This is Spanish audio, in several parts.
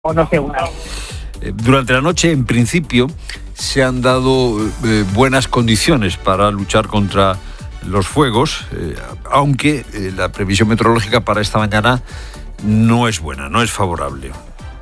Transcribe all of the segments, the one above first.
o no se unan. Durante la noche, en principio, se han dado buenas condiciones para luchar contra los fuegos, aunque la previsión meteorológica para esta mañana no es buena, no es favorable.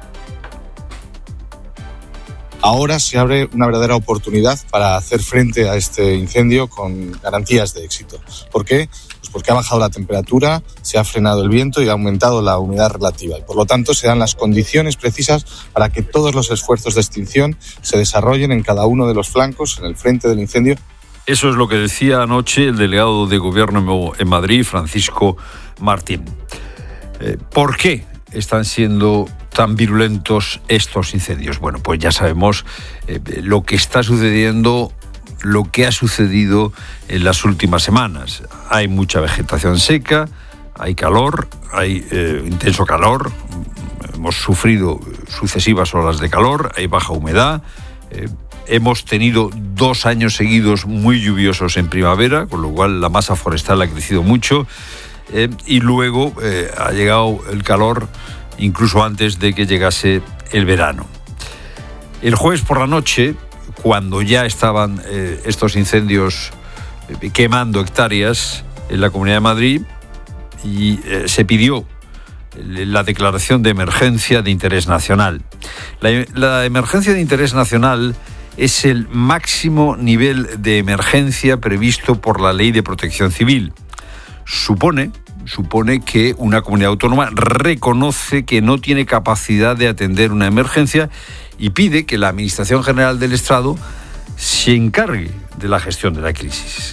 Ahora se abre una verdadera oportunidad para hacer frente a este incendio con garantías de éxito. ¿Por qué? Pues porque ha bajado la temperatura, se ha frenado el viento y ha aumentado la humedad relativa. Y por lo tanto se dan las condiciones precisas para que todos los esfuerzos de extinción se desarrollen en cada uno de los flancos, en el frente del incendio. Eso es lo que decía anoche el delegado de Gobierno en Madrid, Francisco Martín. ¿Por qué están siendo tan virulentos estos incendios? Bueno, pues ya sabemos lo que está sucediendo, lo que ha sucedido en las últimas semanas. Hay mucha vegetación seca, hay calor, hay intenso calor, hemos sufrido sucesivas olas de calor, hay baja humedad, hemos tenido 2 años seguidos muy lluviosos en primavera, con lo cual la masa forestal ha crecido mucho, y luego ha llegado el calor incluso antes de que llegase el verano. El jueves por la noche, cuando ya estaban estos incendios quemando hectáreas en la Comunidad de Madrid, y se pidió la declaración de emergencia de interés nacional. La emergencia de interés nacional es el máximo nivel de emergencia previsto por la Ley de Protección Civil. Supone que una comunidad autónoma reconoce que no tiene capacidad de atender una emergencia y pide que la Administración General del Estado se encargue de la gestión de la crisis.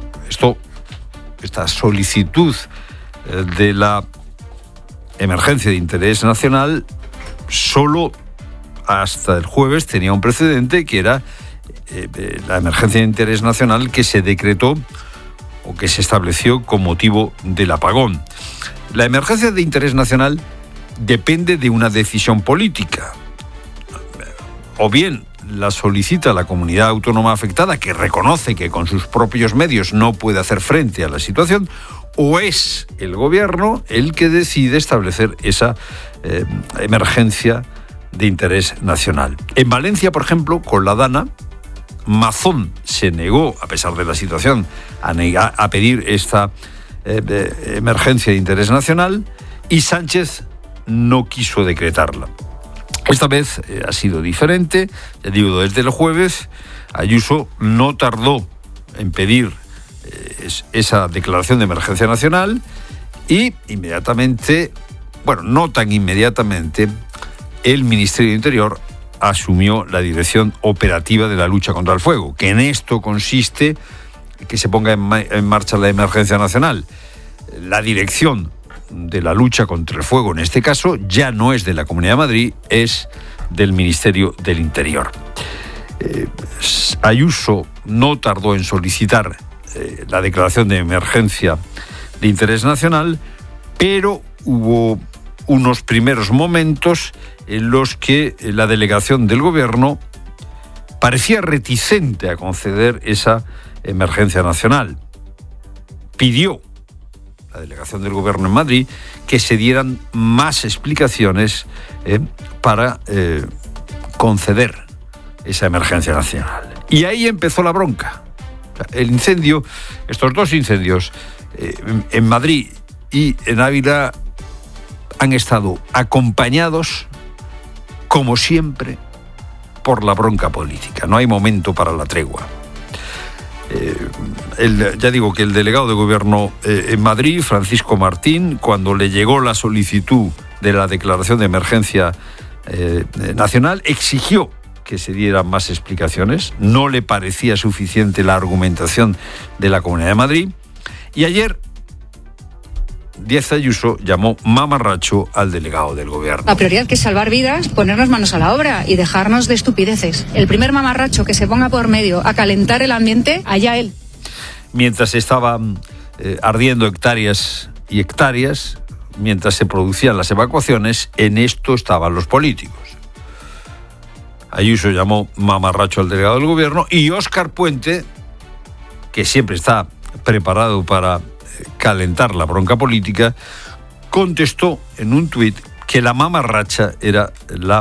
Esta solicitud de la emergencia de interés nacional solo hasta el jueves tenía un precedente, que era la emergencia de interés nacional que se decretó o que se estableció con motivo del apagón. La emergencia de interés nacional depende de una decisión política. O bien la solicita la comunidad autónoma afectada, que reconoce que con sus propios medios no puede hacer frente a la situación, o es el gobierno el que decide establecer esa emergencia de interés nacional. En Valencia, por ejemplo, con la DANA, Mazón se negó, a pesar de la situación, a pedir esta emergencia de interés nacional, y Sánchez no quiso decretarla. Esta vez ha sido diferente. Ya digo, desde el jueves Ayuso no tardó en pedir esa declaración de emergencia nacional, y inmediatamente, bueno, no tan inmediatamente, el Ministerio de Interior asumió la dirección operativa de la lucha contra el fuego, que en esto consiste que se ponga en marcha la emergencia nacional. La dirección de la lucha contra el fuego, en este caso, ya no es de la Comunidad de Madrid, es del Ministerio del Interior. Ayuso no tardó en solicitar la declaración de emergencia de interés nacional, pero hubo unos primeros momentos en los que la delegación del gobierno parecía reticente a conceder esa emergencia nacional. Pidió la delegación del gobierno en Madrid que se dieran más explicaciones para conceder esa emergencia nacional. Y ahí empezó la bronca. El incendio, estos 2 incendios en Madrid y en Ávila, han estado acompañados, como siempre, por la bronca política. No hay momento para la tregua. Ya digo que el delegado de Gobierno en Madrid, Francisco Martín, cuando le llegó la solicitud de la declaración de emergencia nacional, exigió que se dieran más explicaciones. No le parecía suficiente la argumentación de la Comunidad de Madrid. Y ayer Díaz Ayuso llamó mamarracho al delegado del gobierno. La prioridad, que es salvar vidas, ponernos manos a la obra y dejarnos de estupideces. El primer mamarracho que se ponga por medio a calentar el ambiente, allá él. Mientras estaban ardiendo hectáreas y hectáreas, mientras se producían las evacuaciones, en esto estaban los políticos. Ayuso llamó mamarracho al delegado del gobierno, y Óscar Puente, que siempre está preparado para calentar la bronca política, contestó en un tuit que la mamarracha era la